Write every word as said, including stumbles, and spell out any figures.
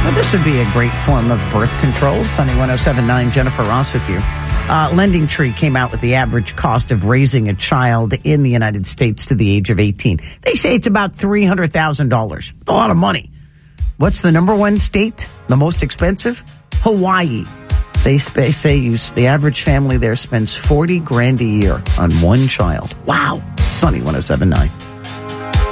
Well, this would be a great form of birth control. Sunny one oh seven point nine, Jennifer Ross with you. Uh, Lending Tree came out with the average cost of raising a child in the United States to the age of eighteen. They say it's about three hundred thousand dollars. A lot of money. What's the number one state? The most expensive? Hawaii. They say you, the average family there spends forty grand a year on one child. Wow. Sunny one oh seven point nine.